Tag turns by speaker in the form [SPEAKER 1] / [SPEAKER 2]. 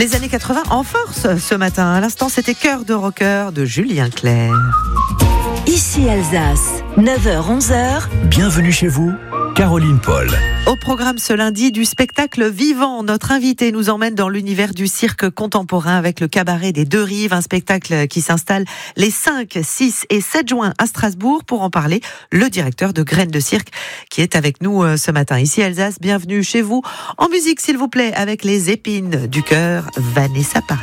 [SPEAKER 1] Les années 80 en force ce matin. À l'instant, c'était Cœur de rocker de Julien Clerc.
[SPEAKER 2] Ici Alsace, 9h-11h.
[SPEAKER 3] Bienvenue chez vous, Caroline Paul.
[SPEAKER 1] Au programme ce lundi du spectacle vivant, notre invité nous emmène dans l'univers du cirque contemporain avec le cabaret des Deux Rives, un spectacle qui s'installe les 5, 6 et 7 juin à Strasbourg. Pour en parler, le directeur de Graines de Cirque qui est avec nous ce matin. Ici Alsace, bienvenue chez vous. En musique s'il vous plaît, avec les épines du cœur, Vanessa Paradis.